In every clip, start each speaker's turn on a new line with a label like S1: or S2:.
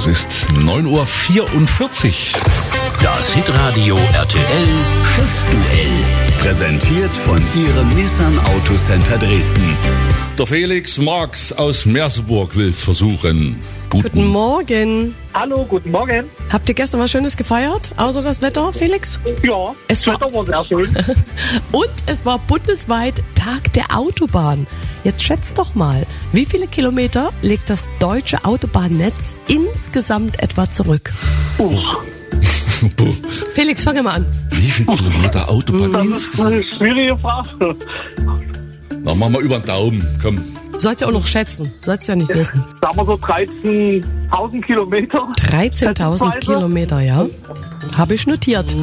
S1: Es ist 9:44 Uhr.
S2: Das Hitradio RTL Schätzduell. Präsentiert von Ihrem Nissan Autocenter Dresden.
S1: Der Felix Marx aus Merseburg will es versuchen.
S3: Guten Morgen.
S4: Hallo, guten Morgen.
S3: Habt ihr gestern was Schönes gefeiert? Außer das Wetter, Felix?
S4: Ja, das Wetter war sehr schön.
S3: Und es war bundesweit Tag der Autobahn. Jetzt schätzt doch mal, wie viele Kilometer legt das deutsche Autobahnnetz insgesamt etwa zurück? Felix, fang mal an.
S1: Wie viele Kilometer Autobahn
S4: Das ist
S1: insgesamt?
S4: eine schwierige Frage.
S1: Na, mach mal über den Daumen, komm.
S3: Sollst ja auch noch schätzen. Sollst ja nicht wissen.
S4: Sagen wir so 13.000 Kilometer.
S3: 13.000 Kilometer, ja. Habe ich notiert.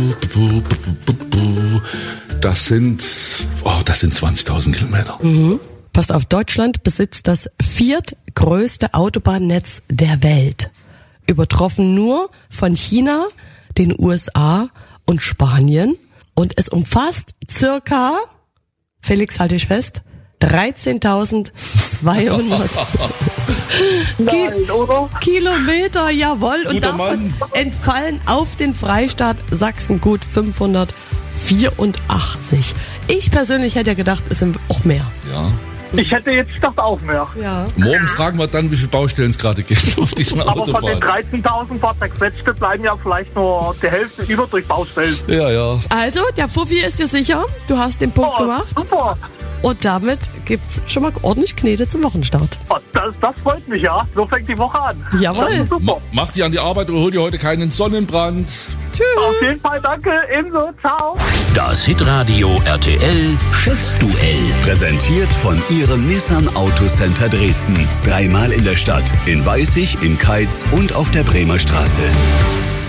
S1: Das sind 20.000 Kilometer.
S3: Passt auf, Deutschland besitzt das viertgrößte Autobahnnetz der Welt. Übertroffen nur von China, den USA und Spanien. Und es umfasst circa, Felix, halte ich fest, 13.200
S4: Nein, oder?
S3: Kilometer, jawohl. Und
S1: Guter
S3: davon
S1: Mann.
S3: entfallen auf den Freistaat Sachsen gut 584. Ich persönlich hätte ja gedacht, es sind auch mehr.
S1: Ja.
S4: Ich hätte jetzt gedacht auch mehr.
S3: Ja.
S1: Morgen fragen wir dann, wie viele Baustellen es gerade gibt auf diesen
S4: Aber von den
S1: Autobahnen.
S4: 13.000 Fahrzeugsätze bleiben ja vielleicht nur die Hälfte über durch Baustellen.
S1: Ja.
S3: Also, der Fuffi ist dir sicher. Du hast den Punkt gemacht.
S4: Super.
S3: Und damit gibt's schon mal ordentlich Knete zum Wochenstart.
S4: Oh, das freut mich, ja. So fängt die Woche an.
S3: Jawohl.
S4: Das ist super.
S1: Mach dich an die Arbeit oder hol dir heute keinen Sonnenbrand.
S4: Auf jeden Fall, danke. Ebenso. Ciao.
S2: Das Hitradio RTL Schätzduell. Präsentiert von Ihrem Nissan Autocenter Dresden. 3-mal in der Stadt, in Weißig, in Keitz und auf der Bremer Straße.